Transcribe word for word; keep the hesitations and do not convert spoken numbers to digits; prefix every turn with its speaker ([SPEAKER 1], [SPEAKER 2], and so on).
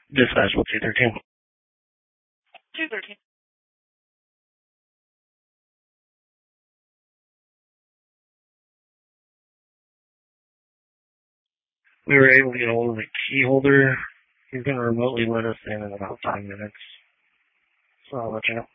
[SPEAKER 1] Dispatch, what's two thirteen?
[SPEAKER 2] two thirteen.
[SPEAKER 1] We were able to get a hold of the key holder. He's going to remotely let us in in about five minutes. So I'll let you know.